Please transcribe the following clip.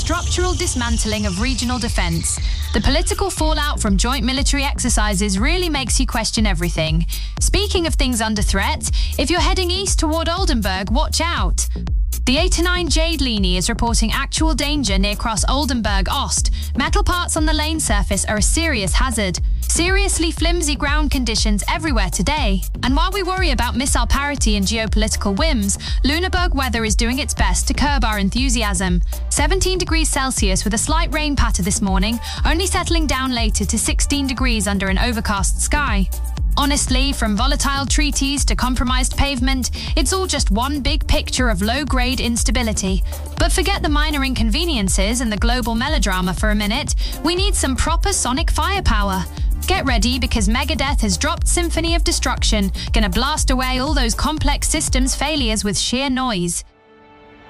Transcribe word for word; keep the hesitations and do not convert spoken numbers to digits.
structural dismantling of regional defense. The political fallout from joint military exercises really makes you question everything. Speaking of things under threat, if you're heading east toward Oldenburg, watch out. The eighty-nine Jade Linie is reporting actual danger near Cross Oldenburg Ost. Metal parts on the lane surface are a serious hazard. Seriously flimsy ground conditions everywhere today. And while we worry about missile parity and geopolitical whims, Lüneburg weather is doing its best to curb our enthusiasm. seventeen degrees Celsius with a slight rain patter this morning, only settling down later to sixteen degrees under an overcast sky. Honestly, from volatile treaties to compromised pavement, it's all just one big picture of low-grade instability. But forget the minor inconveniences and the global melodrama for a minute. We need some proper sonic firepower. Get ready, because Megadeth has dropped Symphony of Destruction, gonna blast away all those complex systems failures with sheer noise.